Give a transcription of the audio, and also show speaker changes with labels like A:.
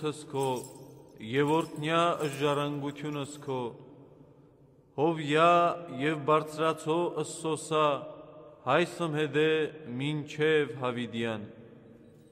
A: որդս քո եւ օրտնյա ժառանգությունս քո հովյա եւ բարձրացո ըսսոսա հայսմ հետե մինչև հավիդյան